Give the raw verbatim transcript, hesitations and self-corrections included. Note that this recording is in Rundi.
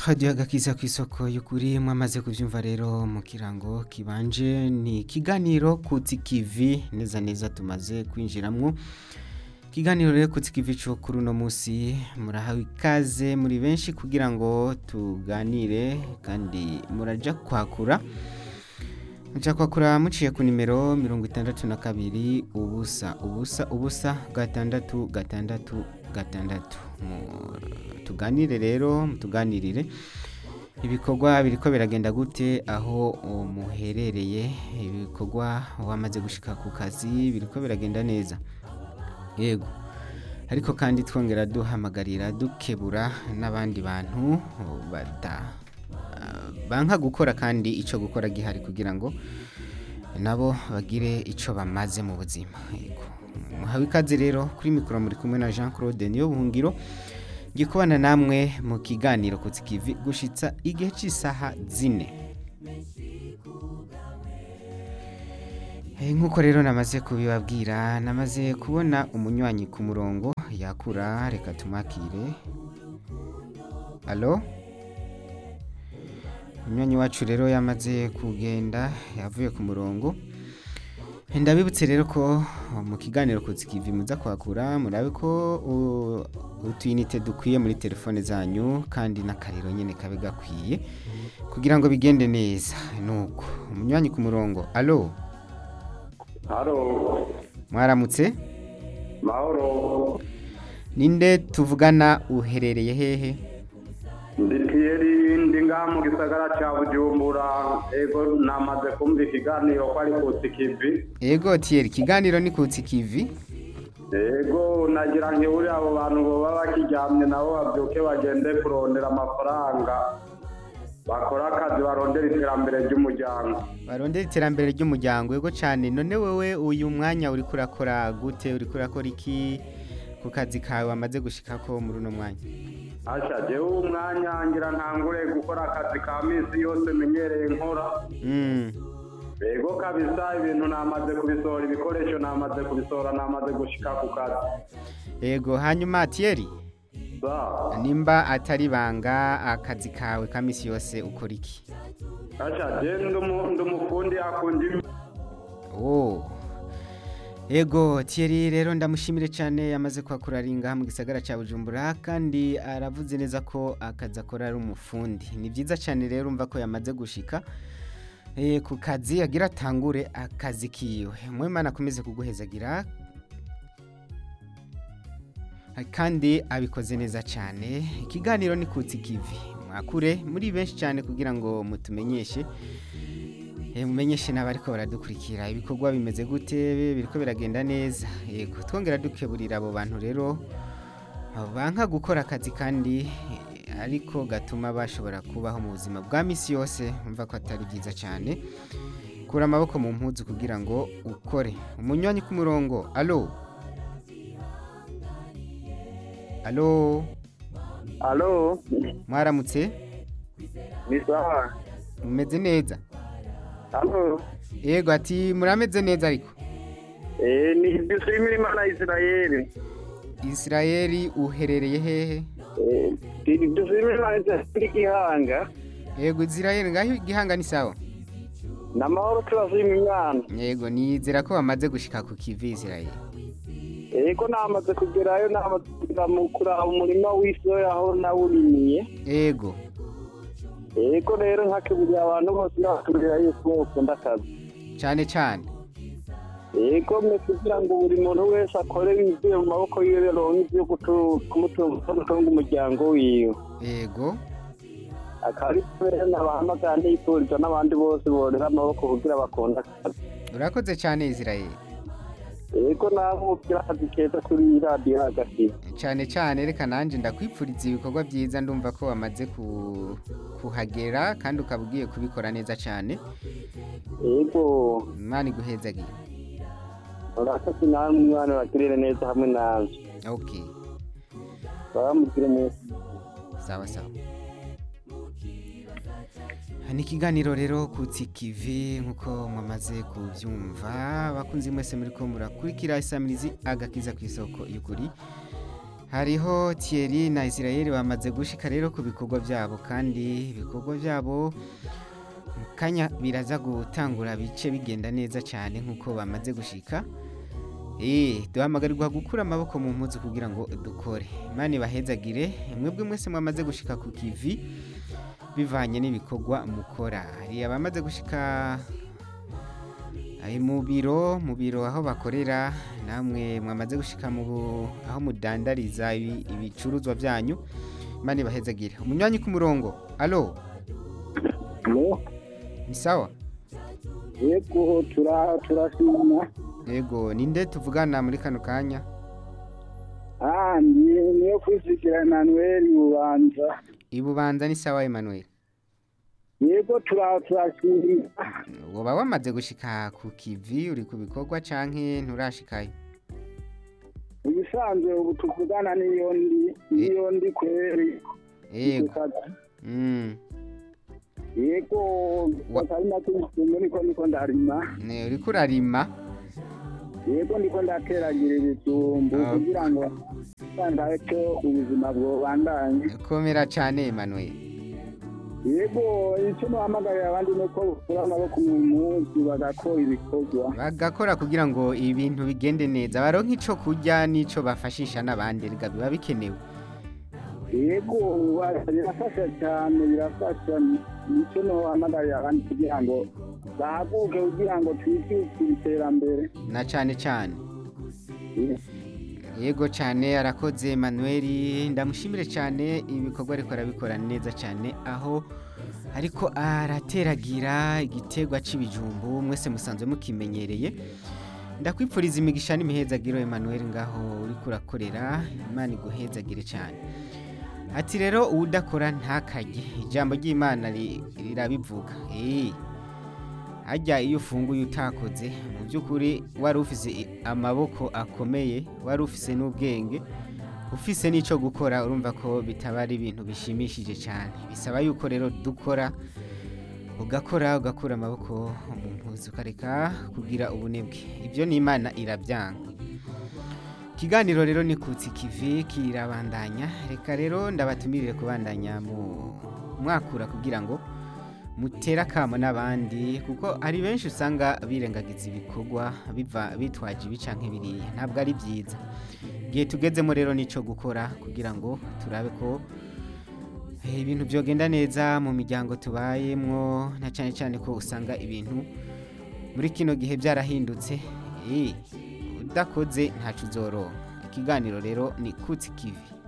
hadiyo agakiza ku isoko y'ukuri mwamaze kubyumva rero mu kirango kibanje ni ikiganiro kutsi kivi neza neza tumaze kwinjiramwo ikiganiro rero kutsi kivi cyo kuri uno munsi murahawe ikaze muri benshi kugira ngo tuganire kandi muraja kwakura muja kwakura muciye ku nimero mirongo itandatu na kabiri ubusa ubusa ubusa gatandatu gatandatu gatandatu tuganire rero mutuganirire ibikorwa biriko biragenda gute aho muherereye ibikorwa wamaze gushika ku kazi biriko biragenda neza yego ariko kandi twongera duhamagarira dukebura n'abandi bantu bata banka gukora kandi ico gukora gihari kugira ngo nabo bagire ico bamaze mu buzima yego muhawe ikaze rero kuri mikoro muri kumwe na Jean Claude niyo buhungiro ngikubana namwe mu kiganiro kutsi kivi gushitsa igihe cy'isaha zine Eh nkuko rero namaze kubibabwira namaze kubona umunywanyi ku murongo yakura reka tumakire Allo Umunywanyi wacu rero yamaze kugenda yavuye ku murongo ndabibutse rero ko mu kiganiro kutsi kivi muza kwakura murabe ko utuyinite dukwiye muri telefone zanyu kandi n'akariro nyene kabe gakwiye kugira ngo bigende neza nuko umunywanyi ku murongo allo Haro, mwaramutse mahoro, ninde tuvugana uherereye hehe ndi Thierry ndi ngaha mu gisagara ca Bujumbura, ego namaze kumva ikiganiro ko ari kutsi kivi. Ego Thierry kiganiro ni kutsi kivi Ego nagira nkiburi abo bantu boba bakiryamye nabo bavyuke bagende kurondera amafaranga. Bakora akazi barondera iterambere ry'umuryango. barondera iterambere ry'umuryango yego cyane none wewe uyu mwanya uri kurakora gute uri kurakora iki ku kazi kawe wamaze gushikako muri uno mwanya Asha jewe umwanya ngira ntangure gukora akazi ka misi yose menyereye nkora. mm. Ego kabisa ibintu namaze kubisohora ibikoresho namaze kubisohora namaze gushika ku kazi. Ego hanyuma Thierry Ba. nimba atari banga akazi kawe kamisi yose ukora iki Asha je ndumu ndumufundi akundi. oh Ego Thierry rero ndamushimire cyane yamaze kwakuraringa mu gisagara ca Bujumbura kandi aravuze neza ko akazi akora ari umufundi ni byiza cyane rero umva ko yamaze gushika eh ku kazi agira atangure akazi kiwe mwemana akomeze kuguhezagira kandi abikoze neza cyane ikiganiro ni kutsi kivi mwakure muri benshi cyane kugira ngo mutumenyeshe eh mumenyeshe n'abariko baradukurikira ibikorwa bimeze gute biriko biragenda neza yego twongera dukeburira abo bantu rero banka gukora akazi kandi eh, ariko gatuma bashobora kubaho mu buzima bwa misi yose umva ko atari byiza cyane kura amaboko mu mpuzu kugira ngo ukore umunywanyi ku murongo allo Allo Allo, mwaramutse ni sawa. mumeze neza Allo, yego ati murameze neza ariko eh ni dushimira Imana Israeli. Israeli uherereye hehe Eh, ni dushimira Imana Israeli kihanga. yego Israeli ngaho igihanga ni sawa Namahoro turashima Imana. yego nizera ko bamaze gushika ku kivi Israeli Ego namaze kugerayo namaze kugera mu kuraba umurima w'isoya aho nawurimiye. yego Ego rero nkakiburiye abantu bose n'abaturira yuko bakunda akazi. cyane cyane Ego mwe kugira ngo buri muntu wese akore bivuye mu maboko yiwe rero n'ibyo kumutunga umuryango wiwe. yego Akari kubera n'abahamagara n'ipuriza n'abandi bose borera amaboko kugira bakunda akazi. urakoze cyane Israeli Ego nabo akazi keza kuri radio hagati. cyane cyane reka nanje ndakwipfuriza ibikorwa byiza ndumva ko wamaze ku kuhagera kandi ukabwiye kubikora neza cyane Ego Imana iguhezagiye urakoze namwe mwana bakirire neza hamwe nawe. okay Baramugire neza. sawa sawa ni ikiganiro rero kutsi kivi nkuko mwamaze kubyumva bakunzi mwese muri ko murakurikira isamirizi agakiza ku isoko y'ukuri hariho Thierry na Israel bamaze gushika rero ku bikorwa byabo kandi ibikorwa byabo mu kanya biraza gutangura bice bigenda neza cyane nk'uko bamaze gushika. Eh, duhamagarirwa gukura amaboko mu mpuzu kugira ngo dukore. Imana ibahezagire mwebwe mwese mwamaze gushika ku kivi bivanye n'ibikorwa mukora. Hari abamaze gushika ari mu biro mu biro aho bakorera, namwe mwamaze gushika mu aho mudandariza ibi- ibicuruzwa byanyu. Imana ibahezagire. Umunywanyi ku murongo. Allo, Alo, ni sawa? yego tura turashima. Yego, ninde tuvugana muri kano kanya? Ah, ndi niyo kwisikira Emmanuel Bubanza. Ibubanza ni sawa Emmanuel. Yego tura turashima. Woba wamaze gushika ku kivi uri ku bikorwa canke nturashikayo? Ubisanzwe ubu tuvugana niyo ndi niyo ndi kweri. Yego. Mm. Yego Wa- atari nakintu niko niko ndarima. Ne uriko urarima? Yego ndiko ndateragira ibijumbu Ah. kugira ngo sandaye ko ubuzima bwobandanye. Komera cane Emmanuel. Yego icyo nuhamagarira abandi nuko bakura amaboko mu munsi bagakora ibikorwa. Bagakora kugira ngo ibintu bigende neza. Baronke ico kurya n'ico bafashisha n'abandi rega biba bikenewe. Yego wa- birafasha cyane birafasha nicyo nuhamagarira abandi kugira ngo bahaguke kugira ngo twitwikire iterambere. Na cane cane. Yego cyane arakoze Emmanuel, ndamushimire cyane ibikorwa ariko arabikora neza cyane aho ariko arateragira igiterwa c'ibijumbu mwese musanzwe mukimenyereye. Ndakwipfuriza imigisha n'imihezagiro Emmanuel ngaho uri kurakorera, Imana iguhezagire cyane. Ati rero udakora ntakarye, ijambo ry'Imana ri- rirabivuga. Eh. Hajya iyo ufunguye utakoze mu by'ukuri wari ufise i- amaboko akomeye, wari ufise n'ubwenge, ufise n'ico gukora, urumva ko bitaba ari ibintu bishimishije cyane. Bisaba yuko rero dukora ugakora ugakura amaboko mu mpuzu ukareka kugira ubunebwe. Ibyo ni Imana irabyanga. Ikiganiro rero ni kutsi kivi kirabandanya. Reka rero ndabatumirire kubandanya mu mwakura kugira ngo mutera kamo n'abandi kuko ari benshi usanga birengagiza ibikorwa biva bitwaje ibica nk'ibiriya, ntabwo ari byiza. Igihe tugezemo rero nico gukora kugira ngo turabe ko eh, ibintu byogenda neza mu miryango tubayemwo, na cyane cyane ko usanga ibintu muri kino gihe byarahindutse. Eh, udakoze ntacu uzoronka. Ikiganiro rero ni kutsi kivi.